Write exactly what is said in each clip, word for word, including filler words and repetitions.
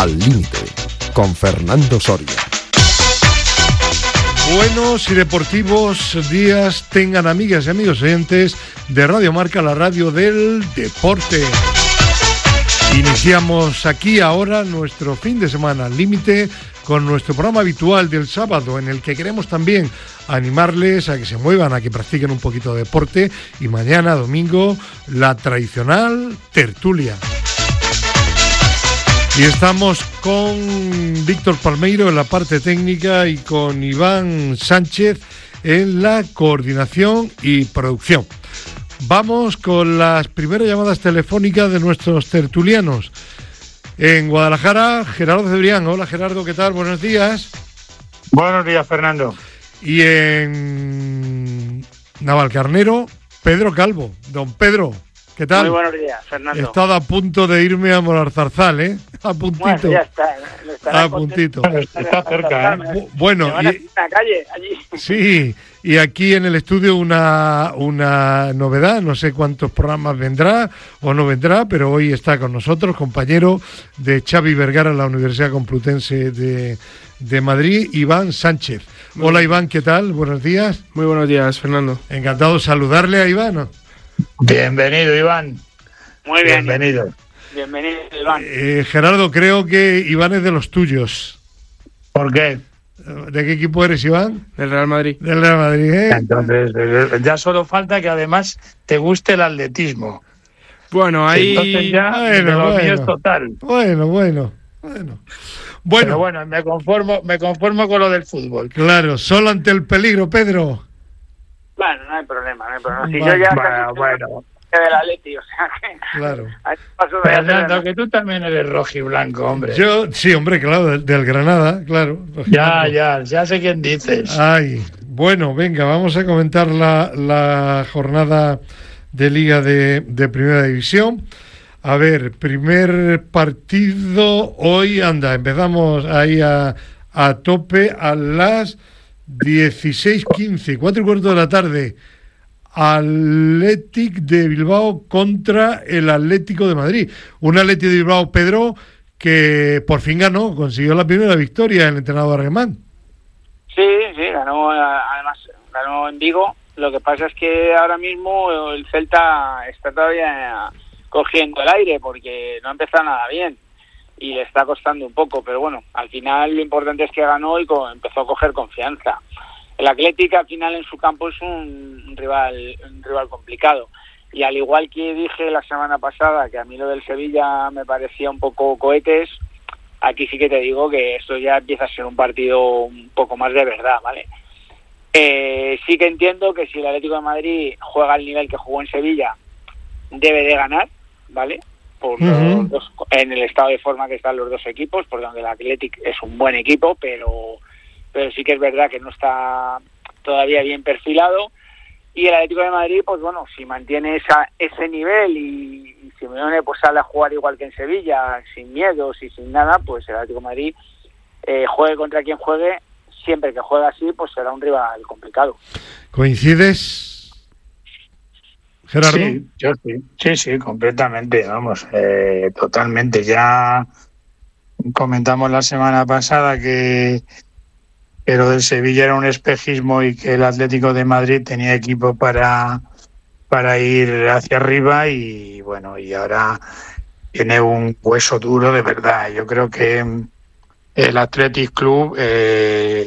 Al Límite, con Fernando Soria. Buenos y deportivos días tengan amigas y amigos oyentes de Radio Marca, la radio del deporte. Iniciamos aquí ahora nuestro fin de semana al límite con nuestro programa habitual del sábado, en el que queremos también animarles a que se muevan, a que practiquen un poquito de deporte, y mañana, domingo, la tradicional tertulia. Y estamos con Víctor Palmeiro en la parte técnica y con Iván Sánchez en la coordinación y producción. Vamos con las primeras llamadas telefónicas de nuestros tertulianos. En Guadalajara, Gerardo Cebrián. Hola Gerardo, ¿qué tal? Buenos días. Buenos días, Fernando. Y en Navalcarnero, Pedro Calvo. Don Pedro, ¿qué tal? Muy buenos días, Fernando. He estado a punto de irme a Molarzarzal, ¿eh? A puntito. Bueno, ya está. A puntito. Está cerca, ¿eh? Bueno, y... en la calle, allí. Sí, y aquí en el estudio una, una novedad. No sé cuántos programas vendrá o no vendrá, pero hoy está con nosotros, compañero de Xavi Vergara en la Universidad Complutense de, de Madrid, Iván Sánchez. Hola Iván, ¿qué tal? Buenos días. Muy buenos días, Fernando. Encantado de saludarle a Iván. Bienvenido, Iván. Muy bien. Bienvenido. Bienvenido, Iván. Eh, Gerardo, creo que Iván es de los tuyos. ¿Por qué? ¿De qué equipo eres, Iván? Del Real Madrid. Del Real Madrid, ¿eh? Entonces, ya solo falta que además te guste el atletismo. Bueno, ahí... Entonces ya bueno, lo bueno. mío es total. Bueno, bueno, bueno. Bueno, Pero bueno, me conformo, me conformo con lo del fútbol. claro, solo ante el peligro, Pedro. Bueno, no hay problema, no hay problema. Si Vale. yo ya Bueno, casi bueno. del Atleti, o sea que... Claro. ahí paso de Fernando, hacer- que tú también eres rojiblanco, hombre. Yo, sí, hombre, claro, del, del Granada, claro. Ya, ya, ya sé quién dices. Ay, bueno, venga, vamos a comentar la, la jornada de Liga de, de Primera División. A ver, primer partido hoy, anda, empezamos ahí a, a tope a las dieciséis quince, cuatro y cuarto de la tarde. Athletic de Bilbao contra el Atlético de Madrid. Un Atlético de Bilbao, Pedro, que por fin ganó, consiguió la primera victoria el entrenador alemán. Sí, sí, ganó, además ganó en Vigo. Lo que pasa es que ahora mismo el Celta está todavía cogiendo el aire porque no ha empezado nada bien y le está costando un poco, pero bueno, al final lo importante es que ganó y co- empezó a coger confianza. El Atlético al final en su campo es un, un rival un rival complicado, y al igual que dije la semana pasada que a mí lo del Sevilla me parecía un poco cohetes, aquí sí que te digo que esto ya empieza a ser un partido un poco más de verdad, ¿vale? Eh, sí que entiendo que si el Atlético de Madrid juega al nivel que jugó en Sevilla, debe de ganar, ¿vale? Por Uh-huh. los dos, en el estado de forma que están los dos equipos, porque aunque el Atlético es un buen equipo, pero pero sí que es verdad que no está todavía bien perfilado, y el Atlético de Madrid, pues bueno, si mantiene esa, ese nivel y, y Simeone pues sale a jugar igual que en Sevilla, sin miedos y sin nada, pues el Atlético de Madrid eh, juegue contra quien juegue, siempre que juegue así, pues será un rival complicado. ¿Coincides, Gerardo? Sí, yo sí, sí, sí, completamente, vamos, eh, totalmente. Ya comentamos la semana pasada que, que lo del Sevilla era un espejismo y que el Atlético de Madrid tenía equipo para, para ir hacia arriba, y bueno, y ahora tiene un hueso duro de verdad. Yo creo que el Athletic Club eh,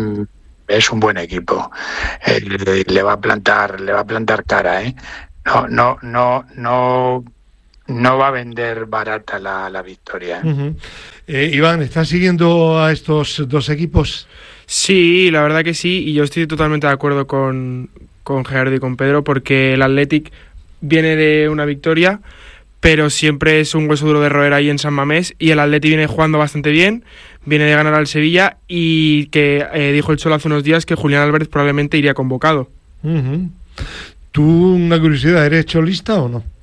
es un buen equipo. Eh, le, le va a plantar, le va a plantar cara, ¿eh? No, no, no, no, no va a vender barata la, la victoria. ¿eh? Uh-huh. Eh, Iván, ¿estás siguiendo a estos dos equipos? Sí, la verdad que sí, y yo estoy totalmente de acuerdo con, con Gerardo y con Pedro, porque el Athletic viene de una victoria, pero siempre es un hueso duro de roer ahí en San Mamés, y el Athletic viene jugando bastante bien, viene de ganar al Sevilla, y que eh, dijo el Cholo hace unos días que Julián Álvarez probablemente iría convocado. Uh-huh. ¿Tú, una curiosidad, eres cholista o no?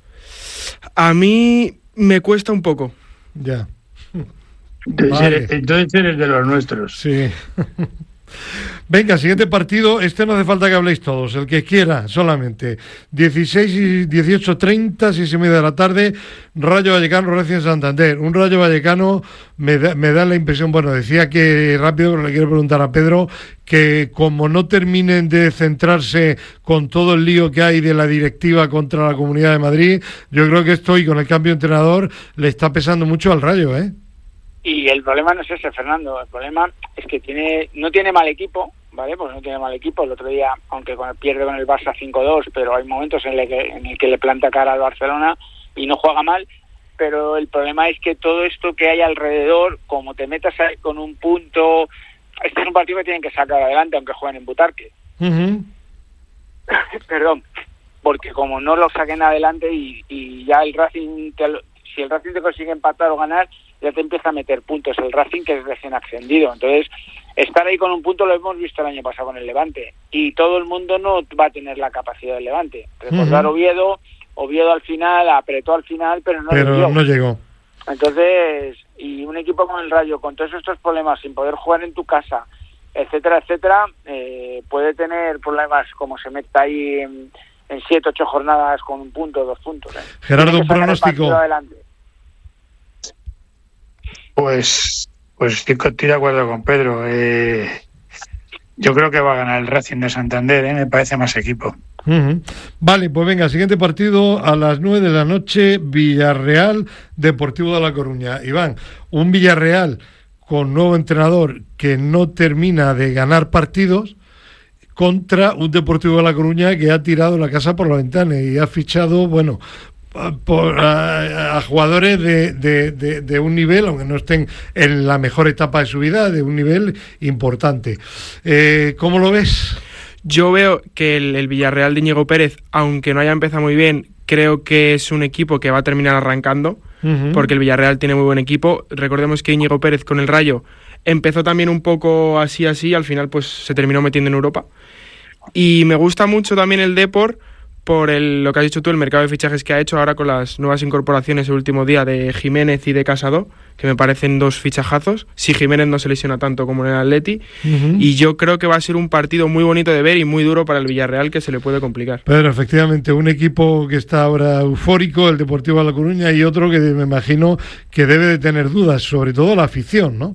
A mí me cuesta un poco. Ya. Entonces, Vale. eres, entonces eres de los nuestros. Sí. Venga, siguiente partido. Este no hace falta que habléis todos, el que quiera, solamente. dieciséis y dieciocho treinta, seis y media de la tarde, Rayo Vallecano, Racing Santander. Un Rayo Vallecano me da, me da la impresión, bueno, decía que rápido, pero le quiero preguntar a Pedro, que como no terminen de centrarse con todo el lío que hay de la directiva contra la Comunidad de Madrid, yo creo que esto, y con el cambio de entrenador, le está pesando mucho al Rayo, ¿eh? Y el problema no es ese, Fernando, el problema es que tiene no tiene mal equipo, ¿vale? Pues no tiene mal equipo. El otro día, aunque con el, pierde con el Barça cinco dos, pero hay momentos en el que, en el que le planta cara al Barcelona y no juega mal, pero el problema es que todo esto que hay alrededor, como te metas ahí con un punto, este es un partido que tienen que sacar adelante aunque jueguen en Butarque. Uh-huh. Perdón, porque como no lo saquen adelante y, y ya el Racing, te lo, si el Racing te consigue empatar o ganar, ya te empieza a meter puntos el Racing, que es recién ascendido. Entonces, estar ahí con un punto lo hemos visto el año pasado con el Levante, y todo el mundo no va a tener la capacidad del Levante. Recordar uh-huh. Oviedo, Oviedo al final, apretó al final, pero no pero llegó. no llegó. Entonces, y un equipo como el Rayo, con todos estos problemas, sin poder jugar en tu casa, etcétera, etcétera, eh, puede tener problemas como se meta ahí en, en siete, ocho jornadas con un punto, dos puntos. ¿eh? Gerardo, un pronóstico. Pues, pues estoy, estoy de acuerdo con Pedro. Eh, yo creo que va a ganar el Racing de Santander, ¿eh? Me parece más equipo. Uh-huh. Vale, pues venga, siguiente partido a las nueve de la noche, Villarreal Deportivo de La Coruña. Iván, un Villarreal con nuevo entrenador que no termina de ganar partidos contra un Deportivo de La Coruña que ha tirado la casa por la ventana y ha fichado, bueno, por, a, a jugadores de, de, de, de un nivel, aunque no estén en la mejor etapa de su vida, de un nivel importante. Eh, ¿Cómo lo ves? Yo veo que el, el Villarreal de Íñigo Pérez, aunque no haya empezado muy bien, creo que es un equipo que va a terminar arrancando, uh-huh. porque el Villarreal tiene muy buen equipo. Recordemos que Íñigo Pérez con el Rayo empezó también un poco así, así, al final pues se terminó metiendo en Europa. Y me gusta mucho también el Depor, por el, lo que has dicho tú, el mercado de fichajes que ha hecho ahora con las nuevas incorporaciones el último día de Jiménez y de Casado, que me parecen dos fichajazos, si Jiménez no se lesiona tanto como en el Atleti, uh-huh. y yo creo que va a ser un partido muy bonito de ver y muy duro para el Villarreal, que se le puede complicar. Pedro, efectivamente, un equipo que está ahora eufórico, el Deportivo de La Coruña, y otro que me imagino que debe de tener dudas, sobre todo la afición, ¿no?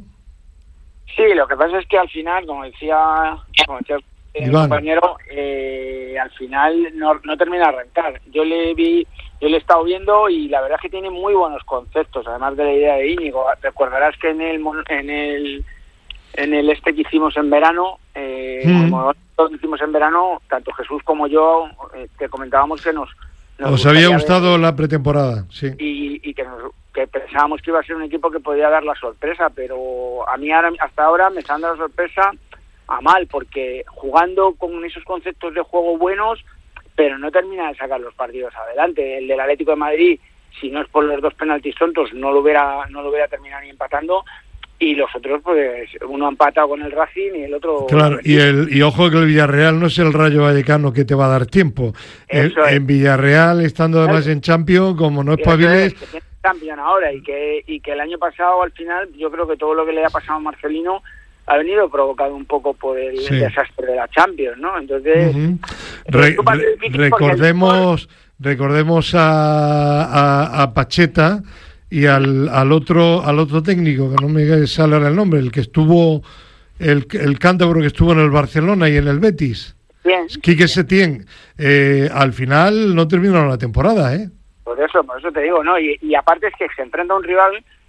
Sí, lo que pasa es que al final, como decía, como decía el Iván. compañero, eh, al final no, no termina de arrancar. Yo le vi, yo le he estado viendo y la verdad es que tiene muy buenos conceptos, además de la idea de Íñigo. Recordarás que en el en el en el este que hicimos en verano, eh, mm. como nosotros hicimos en verano, tanto Jesús como yo eh, te comentábamos que nos, nos os había gustado ver, la pretemporada, sí, y, y que nos que pensábamos que iba a ser un equipo que podía dar la sorpresa, pero a mí ahora, hasta ahora me está dando la sorpresa a mal, porque jugando con esos conceptos de juego buenos, pero no termina de sacar los partidos adelante. El del Atlético de Madrid, si no es por los dos penaltis tontos, no lo hubiera no lo hubiera terminado ni empatando, y los otros, pues uno ha empatado con el Racing y el otro... Claro, y el y ojo que el Villarreal no es el Rayo Vallecano que te va a dar tiempo. El, es. En Villarreal, estando además en Champions, como no espabiles... Es, que tiene Champions ahora, y que, y que el año pasado, al final, yo creo que todo lo que le ha pasado a Marcelino ha venido provocado un poco por el sí. desastre de la Champions, ¿no? Entonces, uh-huh. re, re, recordemos el... recordemos a, a, a Pacheta y al, al otro al otro técnico, que no me sale ahora el nombre, el que estuvo, el, el cántabro que estuvo en el Barcelona y en el Betis, Bien. Quique Setién, eh, al final no terminaron la temporada, ¿eh? Por eso, por eso te digo, ¿no? Y, y aparte es que se enfrenta a un rival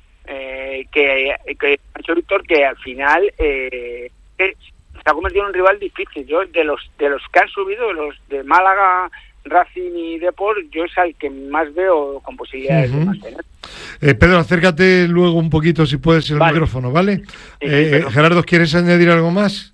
Eh, que, que ha hecho Víctor, que al final eh, se ha convertido en un rival difícil. Yo de los de los que han subido, de los de Málaga, Racing y Depor, yo es al que más veo con posibilidades uh-huh. de mantener. Eh, Pedro, acércate luego un poquito, si puedes, el vale. micrófono, ¿vale? Sí, eh, pero... Gerardo, ¿quieres añadir algo más?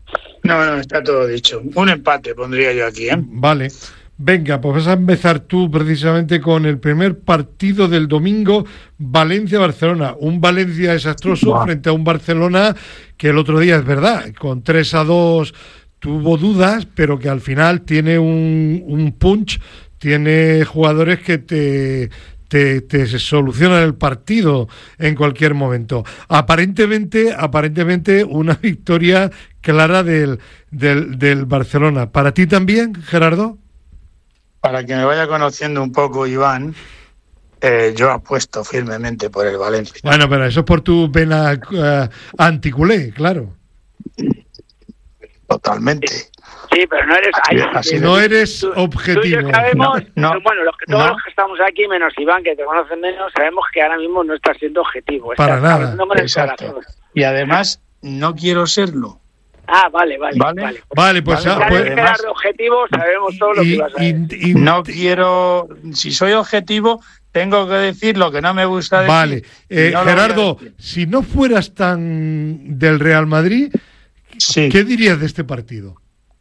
No, no, está todo dicho. Un empate pondría yo aquí, ¿eh? Vale. Venga, pues vas a empezar tú precisamente con el primer partido del domingo, Valencia-Barcelona. Un Valencia desastroso wow. frente a un Barcelona que el otro día, es verdad, con tres a dos tuvo dudas, pero que al final tiene un, un punch, tiene jugadores que te... Te, te solucionan el partido en cualquier momento. Aparentemente, aparentemente una victoria clara del, del, del Barcelona. ¿Para ti también, Gerardo? Para que me vaya conociendo un poco, Iván, eh, yo apuesto firmemente por el Valencia. Bueno, pero eso es por tu pena uh, anticulé, claro. Totalmente. Sí, pero no eres... Ay, Así no eres tú, objetivo. Tú y yo sabemos, No, no, bueno, los que, todos no. los que estamos aquí, menos Iván, que te conocen menos, sabemos que ahora mismo no estás siendo objetivo. Para estás nada. hablando con el Exacto. corazón. Y además, no quiero serlo. Ah, vale, vale. Vale. Vale, Vale, pues... Vale, ah, Si pues sabes quedar de objetivo, sabemos todo lo que y, ibas a decir. y- y- No quiero... Si soy objetivo, tengo que decir lo que no me gusta decir. Vale. Eh, Y no lo voy a Gerardo, decir. si no fueras tan del Real Madrid, Sí. ¿qué dirías de este partido?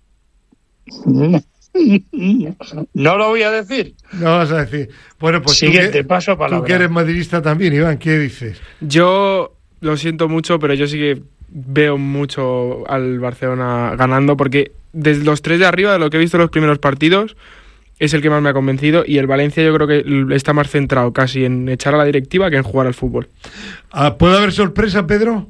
No lo voy a decir. No vas a decir. Bueno, pues Siguiente, tú, que, paso palabra. tú que eres madridista también, Iván, ¿qué dices? Yo lo siento mucho, pero yo sí que veo mucho al Barcelona ganando, porque desde los tres de arriba, de lo que he visto en los primeros partidos, es el que más me ha convencido, y el Valencia yo creo que está más centrado casi en echar a la directiva que en jugar al fútbol. Ah, ¿puede haber sorpresa, Pedro?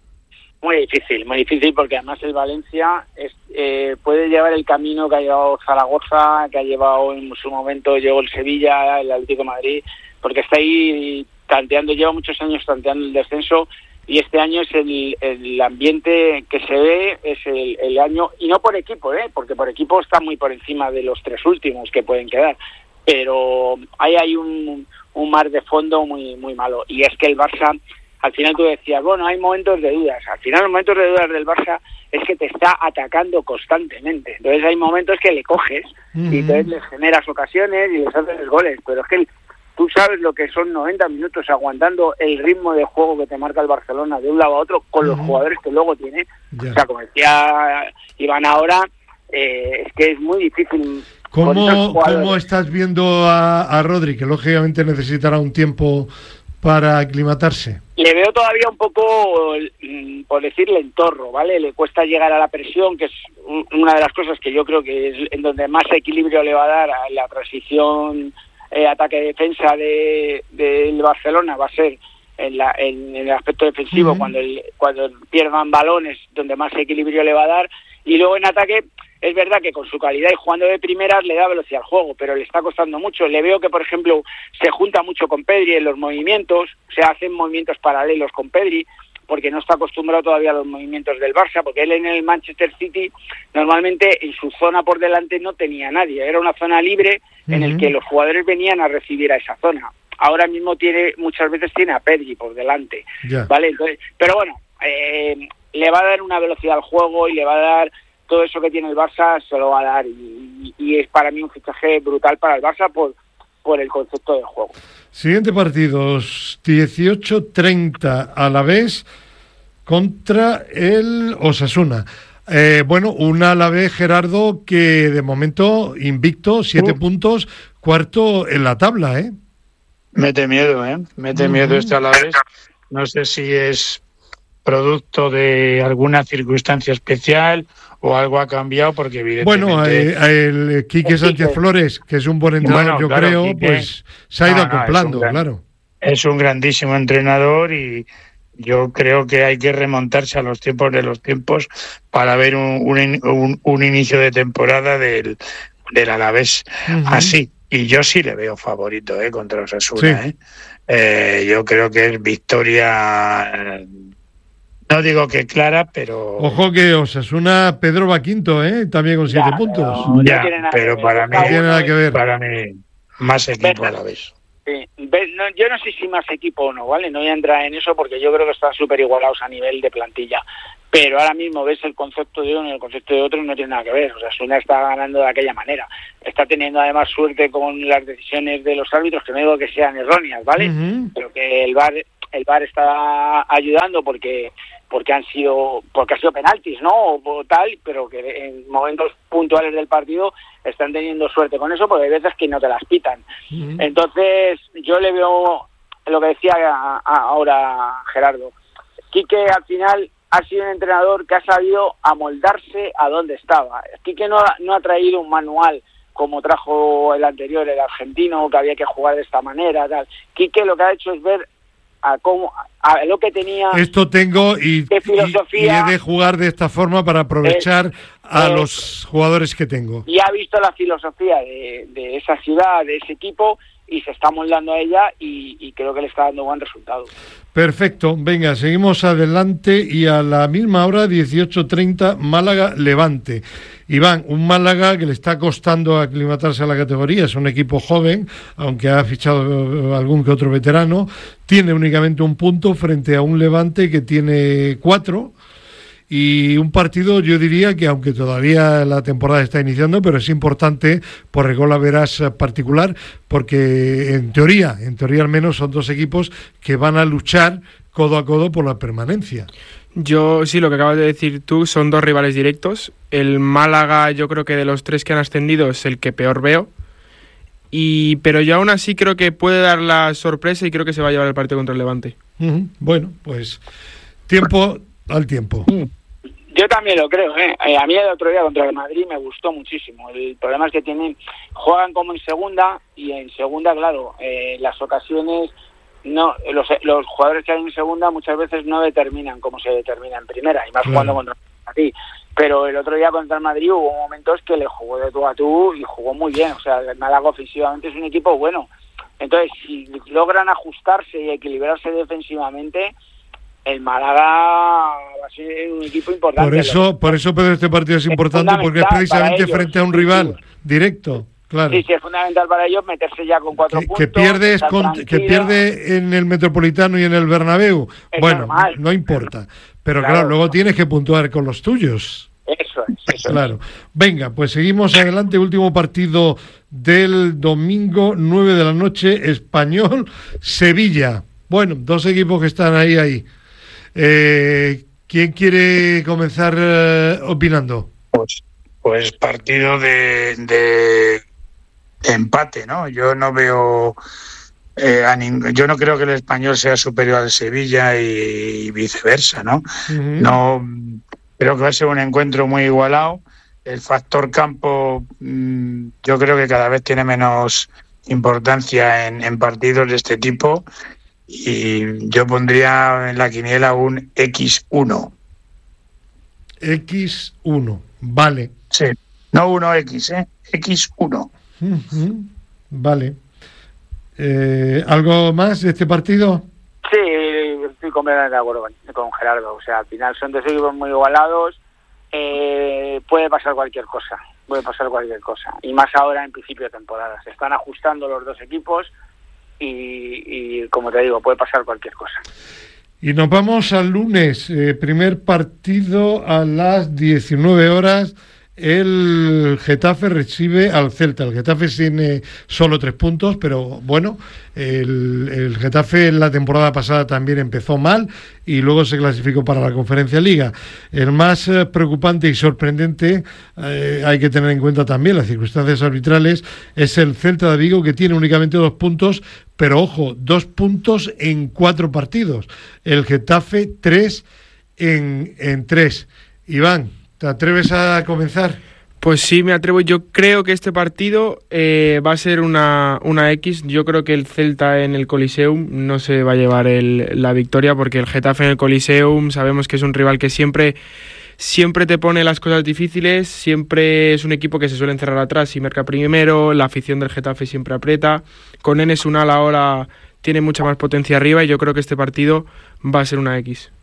Muy difícil, muy difícil, porque además el Valencia es, eh, puede llevar el camino que ha llevado Zaragoza, que ha llevado en su momento, llegó el Sevilla, el Atlético de Madrid, porque está ahí tanteando, lleva muchos años tanteando el descenso, y este año es el, el ambiente que se ve, es el, el año, y no por equipo, ¿eh? Porque por equipo está muy por encima de los tres últimos que pueden quedar, pero ahí hay un, un mar de fondo muy, muy malo, y es que el Barça... Al final tú decías, bueno, hay momentos de dudas. Al final los momentos de dudas del Barça es que te está atacando constantemente. Entonces hay momentos que le coges Uh-huh. y entonces les generas ocasiones y les haces goles. Pero es que el, tú sabes lo que son noventa minutos aguantando el ritmo de juego que te marca el Barcelona de un lado a otro con los Uh-huh. jugadores que luego tiene. Ya. O sea, como decía Iván ahora, eh, es que es muy difícil. con esos ¿Cómo, jugadores. ¿Cómo estás viendo a, a Rodri, que lógicamente necesitará un tiempo para aclimatarse? Le veo todavía un poco, mm, por decir, lentorro, ¿vale? Le cuesta llegar a la presión, que es un- una de las cosas que yo creo que es en donde más equilibrio le va a dar a la transición eh, ataque-defensa de del Barcelona, va a ser en, la, en, en el aspecto defensivo, Uh-huh. cuando el, cuando pierdan balones, donde más equilibrio le va a dar, y luego en ataque... Es verdad que con su calidad y jugando de primeras le da velocidad al juego, pero le está costando mucho. Le veo que, por ejemplo, se junta mucho con Pedri en los movimientos, se hacen movimientos paralelos con Pedri, porque no está acostumbrado todavía a los movimientos del Barça, porque él en el Manchester City normalmente en su zona por delante no tenía nadie, era una zona libre en Uh-huh. el que los jugadores venían a recibir a esa zona. Ahora mismo tiene muchas veces tiene a Pedri por delante, Ya. ¿vale? Entonces, pero bueno, eh, le va a dar una velocidad al juego y le va a dar todo eso que tiene el Barça, se lo va a dar, y, y es para mí un fichaje brutal para el Barça por, por el concepto del juego. Siguiente partidos, dieciocho treinta a la vez contra el Osasuna. Eh, bueno, un Alavés, Gerardo, que de momento invicto, siete Uh. puntos, cuarto en la tabla, ¿eh? Mete miedo, ¿eh? Mete Uh-huh. miedo este Alavés. No sé si es producto de alguna circunstancia especial o algo ha cambiado, porque evidentemente... Bueno, eh, el Quique El Sánchez Quique. Flores, que es un buen entrenador, Bueno, yo claro, creo, Quique. pues se ha ido No, no, es un acoplando, gran- claro. Es un grandísimo entrenador y yo creo que hay que remontarse a los tiempos de los tiempos para ver un, un, in- un- un inicio de temporada del, del Alavés Uh-huh. así. Y yo sí le veo favorito eh, contra Osasuna. Sí. ¿eh? Eh, yo creo que es victoria, eh, no digo que clara, pero... Ojo que Osasuna, Pedro va quinto, ¿eh? También con siete Ya, puntos. pero no Ya, tiene nada pero que ver. para Está mí- No tiene uno nada que ver. Para mí, más equipo Venga. a la vez. Sí. Ve- no, yo no sé si más equipo o no, ¿vale? No voy a entrar en eso porque yo creo que están súper igualados a nivel de plantilla. Pero ahora mismo ves el concepto de uno y el concepto de otro, no tiene nada que ver. O sea, Osasuna está ganando de aquella manera. Está teniendo además suerte con las decisiones de los árbitros, que no digo que sean erróneas, ¿vale? Uh-huh. Pero que el V A R el V A R está ayudando porque porque han sido porque ha sido penaltis, ¿no? O, o tal, pero que en momentos puntuales del partido están teniendo suerte con eso, porque hay veces que no te las pitan. Uh-huh. Entonces, yo le veo lo que decía a- a- ahora Gerardo. Quique al final ha sido un entrenador que ha sabido amoldarse a donde estaba. Quique no ha, no ha traído un manual como trajo el anterior, el argentino, que había que jugar de esta manera, tal. Quique lo que ha hecho es ver a cómo a lo que tenía. Esto tengo y, qué filosofía, y, y he de jugar de esta forma para aprovechar es, a es, los jugadores que tengo. Y ha visto la filosofía de, de esa ciudad, de ese equipo, y se está moldando a ella y, y creo que le está dando buen resultado. Perfecto, venga, seguimos adelante y a la misma hora, dieciocho treinta, Málaga-Levante. Iván, un Málaga que le está costando aclimatarse a la categoría, es un equipo joven, aunque ha fichado algún que otro veterano, tiene únicamente un punto frente a un Levante que tiene cuatro, y un partido, yo diría que aunque todavía la temporada está iniciando, pero es importante por el gol a veras particular, porque en teoría, en teoría al menos son dos equipos que van a luchar codo a codo por la permanencia. Yo sí, lo que acabas de decir tú, son dos rivales directos. El Málaga, yo creo que de los tres que han ascendido es el que peor veo. Y pero yo aún así creo que puede dar la sorpresa y creo que se va a llevar el partido contra el Levante. Uh-huh. Bueno, pues tiempo al tiempo. Yo también lo creo, ¿eh? A mí el otro día contra el Madrid me gustó muchísimo. El problema es que tienen juegan como en segunda y en segunda, claro, eh, las ocasiones no los, los jugadores que hay en segunda muchas veces no determinan como se determina en primera, y más claro. jugando contra el Madrid. Pero el otro día contra el Madrid hubo momentos que le jugó de tú a tú y jugó muy bien. O sea, el Málaga ofensivamente es un equipo bueno. Entonces, si logran ajustarse y equilibrarse defensivamente, el Málaga va a ser un equipo importante. Por eso, por eso Pedro, este partido es, es importante, porque es precisamente frente a un rival sí, directo, claro. Sí, sí, es fundamental para ellos meterse ya con cuatro que, puntos. Que pierdes con, que pierde en el Metropolitano y en el Bernabéu. Es bueno, normal. No importa. Pero claro, claro luego no. tienes que puntuar con los tuyos. Eso es, eso claro. es. Venga, pues seguimos adelante. Último partido del domingo, nueve de la noche, Español-Sevilla. Bueno, dos equipos que están ahí, ahí. Eh, ¿Quién quiere comenzar eh, opinando? Pues, pues partido de, de, de empate, ¿no? Yo no veo eh, a ning- yo no creo que el Español sea superior al Sevilla y, y viceversa, ¿no? Uh-huh. No creo que va a ser un encuentro muy igualado. El factor campo mmm, yo creo que cada vez tiene menos importancia en, en partidos de este tipo. Y yo pondría en la quiniela un equis uno. equis uno, vale. Sí, no uno equis, ¿eh? equis uno. Uh-huh. Vale. Eh, ¿Algo más de este partido? Sí, estoy completamente de acuerdo con, con Gerardo. O sea, al final son dos equipos muy igualados. Eh, puede pasar cualquier cosa. Puede pasar cualquier cosa. Y más ahora en principio de temporada. Se están ajustando los dos equipos. Y, y como te digo, puede pasar cualquier cosa. Y nos vamos al lunes, eh, primer partido a las diecinueve horas. El Getafe recibe al Celta. El Getafe tiene solo tres puntos, pero bueno, el, el Getafe en la temporada pasada también empezó mal y luego se clasificó para la Conferencia Liga. El más eh, preocupante y sorprendente, eh, hay que tener en cuenta también las circunstancias arbitrales, es el Celta de Vigo, que tiene únicamente dos puntos, pero ojo, dos puntos en cuatro partidos. El Getafe tres en, en tres. Iván, ¿te atreves a comenzar? Pues sí, me atrevo. Yo creo que este partido eh, va a ser una, una X. Yo creo que el Celta en el Coliseum no se va a llevar el, la victoria, porque el Getafe en el Coliseum sabemos que es un rival que siempre, siempre te pone las cosas difíciles, siempre es un equipo que se suele encerrar atrás y marca primero, la afición del Getafe siempre aprieta. Con Enes Unal ahora tiene mucha más potencia arriba y yo creo que este partido va a ser una X.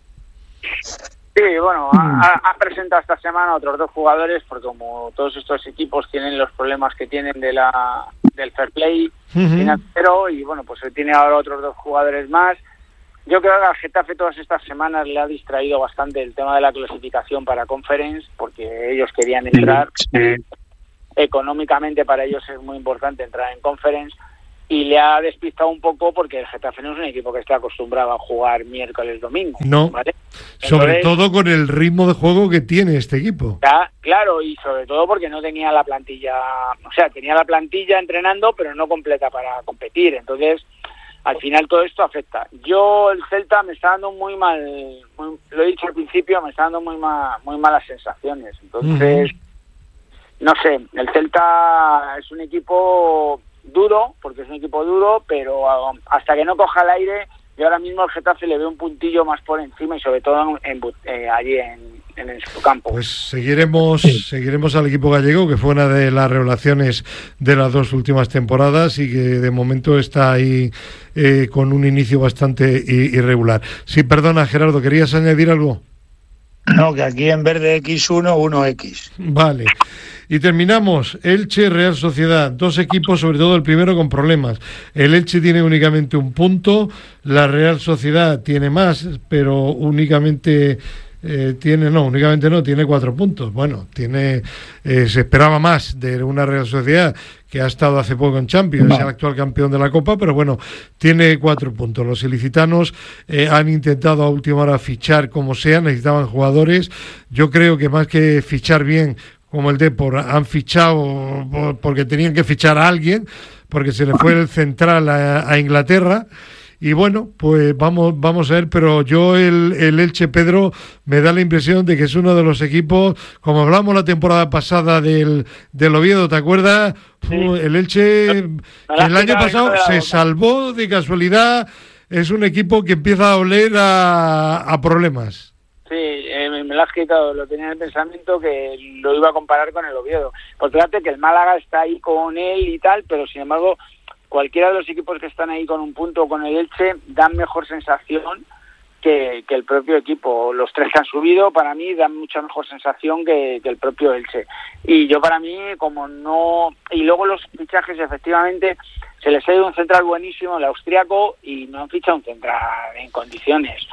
Sí, bueno, ha, ha presentado esta semana a otros dos jugadores, porque como todos estos equipos tienen los problemas que tienen de la del fair play uh-huh. financiero, y bueno, pues tiene ahora otros dos jugadores más. Yo creo que al Getafe todas estas semanas le ha distraído bastante el tema de la clasificación para Conference, porque ellos querían entrar. Sí. Económicamente para ellos es muy importante entrar en Conference, y le ha despistado un poco porque el Getafe no es un equipo que esté acostumbrado a jugar miércoles, domingo. No, ¿vale? sobre Entonces, todo con el ritmo de juego que tiene este equipo. Ya, claro, y sobre todo porque no tenía la plantilla, o sea, tenía la plantilla entrenando, pero no completa para competir. Entonces, al final todo esto afecta. Yo, el Celta me está dando muy mal, muy, lo he dicho al principio, me está dando muy, mal, muy malas sensaciones. Entonces, uh-huh. no sé, el Celta es un equipo duro, porque es un equipo duro, pero hasta que no coja el aire yo ahora mismo al Getafe le veo un puntillo más por encima y sobre todo en, en, eh, allí en, en, en su campo. Pues seguiremos, sí. seguiremos al equipo gallego, que fue una de las revelaciones de las dos últimas temporadas y que de momento está ahí eh, con un inicio bastante irregular. Sí, perdona Gerardo, ¿querías añadir algo? No, que aquí en vez de equis uno, uno equis. Vale. Y terminamos, Elche, Real Sociedad, dos equipos, sobre todo el primero con problemas. El Elche tiene únicamente un punto, la Real Sociedad tiene más, pero únicamente eh, tiene, no, únicamente no, tiene cuatro puntos. Bueno, tiene, eh, se esperaba más de una Real Sociedad que ha estado hace poco en Champions, no. Es el actual campeón de la Copa, pero bueno, tiene cuatro puntos. Los ilicitanos eh, han intentado a última hora fichar como sea, necesitaban jugadores. Yo creo que más que fichar bien, como el Depor, han fichado porque tenían que fichar a alguien, porque se le fue el central a, a Inglaterra. Y bueno, pues vamos vamos a ver, pero yo el, el Elche, Pedro, me da la impresión de que es uno de los equipos, como hablamos la temporada pasada del, del Oviedo, ¿te acuerdas? Sí. El Elche, que el año pasado se salvó de casualidad, es un equipo que empieza a oler a, a problemas. Sí, eh, me lo has quitado, lo tenía en el pensamiento que lo iba a comparar con el Oviedo. Porque fíjate que el Málaga está ahí con él y tal, pero sin embargo, cualquiera de los equipos que están ahí con un punto con el Elche dan mejor sensación que, que el propio equipo. Los tres que han subido, para mí, dan mucha mejor sensación que, que el propio Elche. Y yo para mí, como no... Y luego los fichajes, efectivamente, se les ha ido un central buenísimo, el austriaco, y no han fichado un central en condiciones.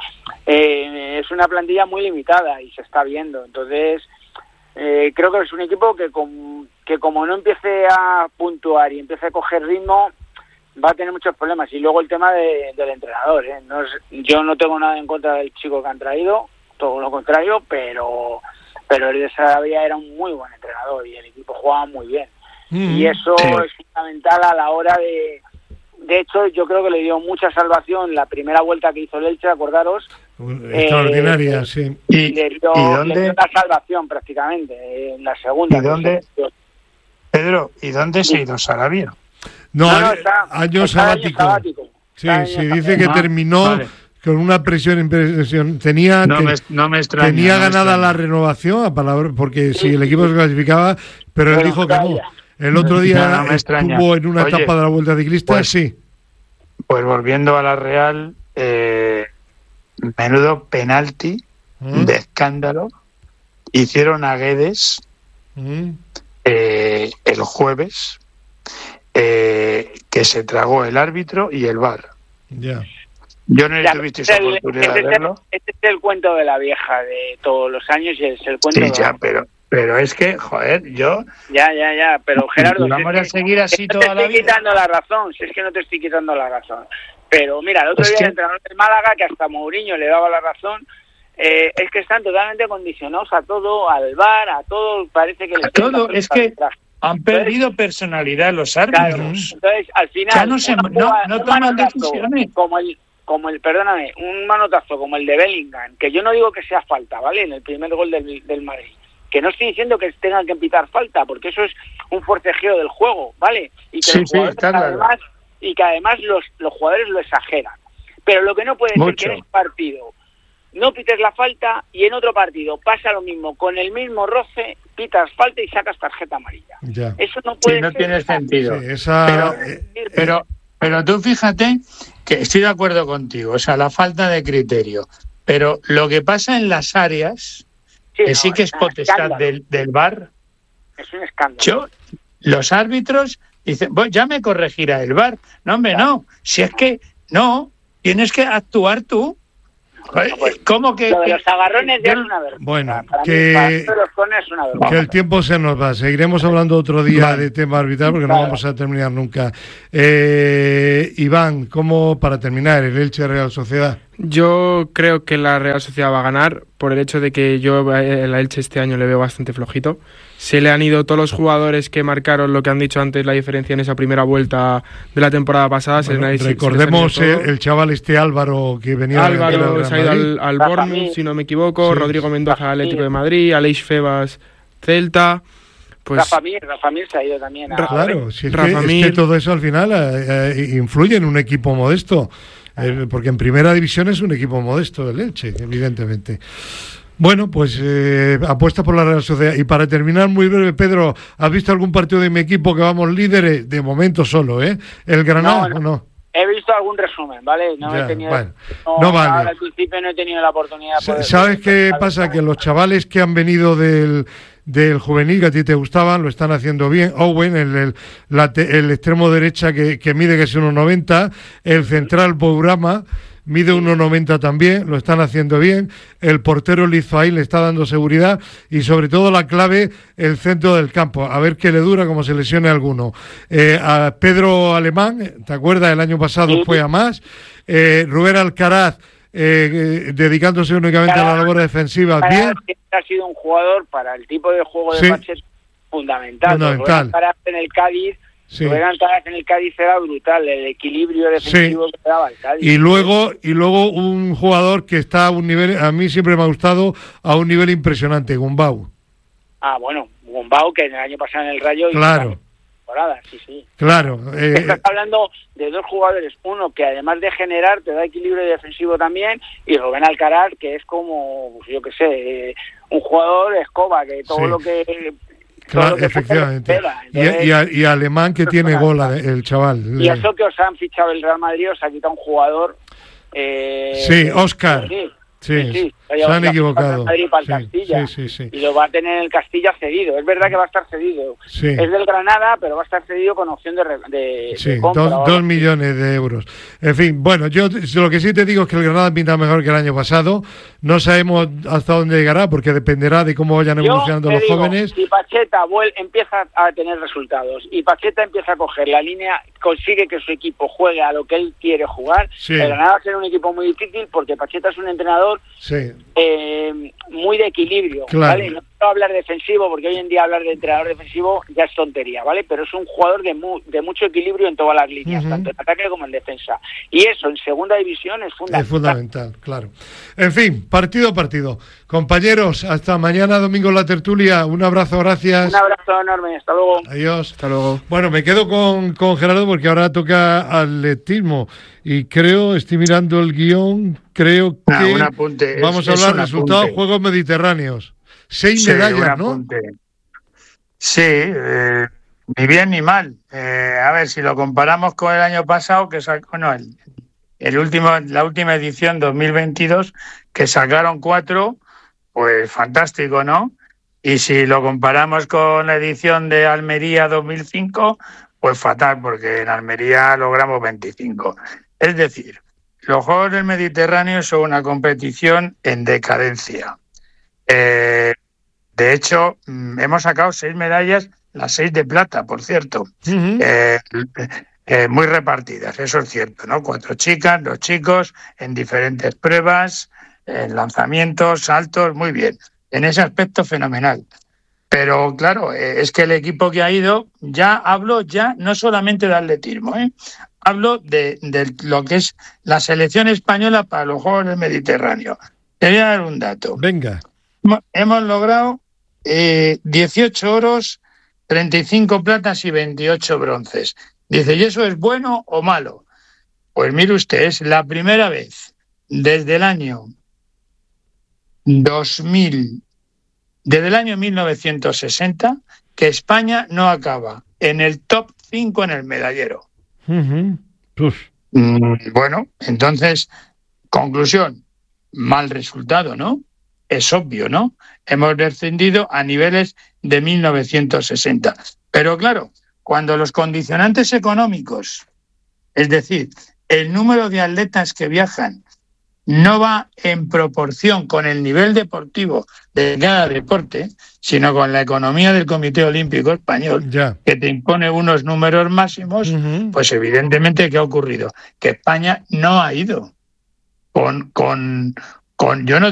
Eh, es una plantilla muy limitada y se está viendo. Entonces, eh, creo que es un equipo que, com, que como no empiece a puntuar y empiece a coger ritmo, va a tener muchos problemas. Y luego el tema de, del entrenador, ¿eh? No es, yo no tengo nada en contra del chico que han traído, todo lo contrario, pero pero el de Sarabia era un muy buen entrenador y el equipo jugaba muy bien. Mm, y eso sí. Es fundamental a la hora de... De hecho, yo creo que le dio mucha salvación la primera vuelta que hizo el Elche, acordaros. Extraordinaria, eh, sí. Y le dio, ¿y dónde? Le dio la salvación prácticamente, en la segunda. ¿Y dónde? Pedro, ¿y dónde se ha ido Sarabia? No, no, no está, año está sabático. Año sabático. Sí, se dice que ah, terminó vale. con una presión impresión. Tenía, no te, me, no me extraña, tenía no me ganada extraña. la renovación, a palabra, porque sí, si el equipo sí. se clasificaba, pero, pero él dijo que no. El otro día no, no estuvo en una Oye, etapa de la Vuelta Ciclista, pues, sí. Pues volviendo a la Real, eh, menudo penalti ¿Mm? de escándalo hicieron a Guedes ¿Mm? eh, el jueves, eh, que se tragó el árbitro y el V A R. Ya. Yo no tuviste esa oportunidad este de verlo. Este es el cuento de la vieja de todos los años y es el cuento sí, de ya, pero pero es que, joder, yo... Ya, ya, ya, pero Gerardo... Vamos si a seguir así no toda la vida. te estoy quitando la razón, si es que no te estoy quitando la razón. Pero mira, el otro es día que... el entrenador del Málaga, que hasta Mourinho le daba la razón, eh, es que están totalmente condicionados a todo, al V A R, a todo, parece que... A todo, es que han perdido entonces, personalidad los árbitros. Claro, entonces, al final... Ya no, se, no, juega, no toman decisiones. Como el... como el, perdóname, un manotazo como el de Bellingham, que yo no digo que sea falta, ¿vale? En el primer gol del, del Madrid. Que no estoy diciendo que tengan que pitar falta, porque eso es un forcejeo del juego, ¿vale? Y que, sí, los jugadores, sí, además, y que además los, los jugadores lo exageran. Pero lo que no puede ser que en ese partido no pites la falta y en otro partido pasa lo mismo, con el mismo roce, pitas falta y sacas tarjeta amarilla. Ya. Eso no puede sí, no ser. tiene sentido. Sí, esa... pero, pero, pero tú fíjate que estoy de acuerdo contigo, o sea, la falta de criterio. Pero lo que pasa en las áreas... Sí, que no, sí que es potestad del, del V A R. Es un escándalo. Yo, los árbitros dicen, bueno, ya me corregirá el V A R. No, hombre, claro. no. Si es que no, tienes que actuar tú. Bueno, pues, ¿Cómo que...? Lo de los agarrones ya es una vergüenza. Bueno, para que, mí, para es una vergüenza. que el tiempo se nos va. Seguiremos hablando otro día vale. de tema arbitral porque claro. no vamos a terminar nunca. Eh, Iván, ¿cómo, para terminar, el Elche Real Sociedad? Yo creo que la Real Sociedad va a ganar por el hecho de que yo a la Elche este año le veo bastante flojito. Se le han ido todos los jugadores que marcaron lo que han dicho antes, la diferencia en esa primera vuelta de la temporada pasada. Bueno, se le, recordemos se el, el chaval este Álvaro que venía Álvaro de se ha ido al, al Bournemouth, si no me equivoco, sí. Rodrigo Mendoza, Atlético de Madrid, Aleix Febas, Celta. Pues, Rafa Mir, Rafa Mir se ha ido también. A... Claro, si es, que, es que todo eso al final eh, eh, influye en un equipo modesto. eh, porque en primera división es un equipo modesto del Elche, evidentemente. Bueno, pues eh, apuesta por la Real Sociedad. Y para terminar, muy breve, Pedro, ¿has visto algún partido de mi equipo que vamos líderes? De momento solo, ¿eh? ¿El Granada no, no. o no? He visto algún resumen, ¿vale? No Ya, he tenido, bueno, no, no vale. Ahora al principio no he tenido la oportunidad de poder... ¿Sabes qué pasa? Que los chavales que han venido del, del juvenil, que a ti te gustaban, lo están haciendo bien. Owen, el, el, la, el extremo derecha que, que mide que es uno noventa, el central Bourama mide uno noventa también, lo están haciendo bien, el portero Lizoaí le está dando seguridad y sobre todo la clave, el centro del campo, a ver qué le dura como se lesione alguno. Eh, a Pedro Alemán, ¿te acuerdas? El año pasado sí. fue a más, eh, Rubén Alcaraz eh, eh, dedicándose únicamente claro, a la labor defensiva, bien. Ha sido un jugador para el tipo de juego de sí. Pacheta fundamental, fundamental. Rubén Alcaraz en el Cádiz Sí. Rubén Alcaraz en el Cádiz era brutal, el equilibrio defensivo sí. que daba el Cádiz. Y luego, y luego un jugador que está a un nivel, a mí siempre me ha gustado, a un nivel impresionante, Gumbau. Ah, bueno, Gumbau, que el año pasado en el Rayo... Claro. Temporada, sí, sí. Claro. Eh, Estás hablando de dos jugadores, uno que además de generar te da equilibrio defensivo también, y Rubén Alcaraz, que es como, yo qué sé, eh, un jugador escoba, que todo sí. lo que... Claro, efectivamente. Entonces, y, y, y Alemán que tiene gola, el chaval. Y eso que os han fichado el Real Madrid, os ha quitado un jugador... Eh, sí, Oscar. Sí, sí, sí, sí. Se han equivocado. Madrid para el sí, Castilla, sí, sí, sí. Y lo va a tener en el Castilla cedido. Es verdad que va a estar cedido. Sí. Es del Granada, pero va a estar cedido con opción de, de, sí, de compra. Dos, dos millones de euros. En fin, bueno, yo lo que sí te digo es que el Granada pinta mejor que el año pasado. No sabemos hasta dónde llegará, porque dependerá de cómo vayan evolucionando los digo, jóvenes. Si Pacheta vuelve, empieza a tener resultados y Pacheta empieza a coger la línea, consigue que su equipo juegue a lo que él quiere jugar, sí. el Granada va a ser un equipo muy difícil, porque Pacheta es un entrenador sí. eh, muy de equilibrio, claro. ¿vale? No quiero hablar defensivo, porque hoy en día hablar de entrenador defensivo ya es tontería, ¿vale? Pero es un jugador de, mu de mucho equilibrio en todas las líneas, uh-huh. tanto en ataque como en defensa. Y eso en segunda división es fundamental. Es fundamental, claro. En fin, partido a partido. Compañeros, hasta mañana domingo en la tertulia. Un abrazo, gracias. Un abrazo enorme, hasta luego. Adiós. Hasta luego. Bueno, me quedo con, con Gerardo porque ahora toca atletismo. Y creo, estoy mirando el guión, creo que ah, un apunte. vamos es, a hablar de resultados de Juegos Mediterráneos. Seis sí, medallas, ¿no? Sí, eh, ni bien ni mal. Eh, a ver, si lo comparamos con el año pasado, que sacó, no, el, el último, la última edición dos mil veintidós, que sacaron cuatro, pues fantástico, ¿no? Y si lo comparamos con la edición de Almería dos mil cinco, pues fatal, porque en Almería logramos veinticinco. Es decir, los Juegos del Mediterráneo son una competición en decadencia. Eh, de hecho, hemos sacado seis medallas, las seis de plata, por cierto, uh-huh. eh, eh, muy repartidas, eso es cierto, ¿no? Cuatro chicas, dos chicos, en diferentes pruebas, en lanzamientos, saltos, muy bien. En ese aspecto, fenomenal. Pero claro, eh, es que el equipo que ha ido, ya hablo ya no solamente de atletismo, ¿eh? Hablo de, de lo que es la selección española para los Juegos del Mediterráneo. Te voy a dar un dato. Venga. Hemos logrado eh, dieciocho oros, treinta y cinco platas y veintiocho bronces. Dice, ¿y eso es bueno o malo? Pues mire usted, es la primera vez desde el año dos mil, desde el año mil novecientos sesenta, que España no acaba en el top cinco en el medallero. Uh-huh. Mm, bueno, entonces, conclusión, mal resultado, ¿no? Es obvio, ¿no? Hemos descendido a niveles de mil novecientos sesenta. Pero claro, cuando los condicionantes económicos, es decir, el número de atletas que viajan, no va en proporción con el nivel deportivo de cada deporte, sino con la economía del Comité Olímpico Español, ya. que te impone unos números máximos, uh-huh. pues evidentemente, ¿qué ha ocurrido? Que España no ha ido con... con, con yo no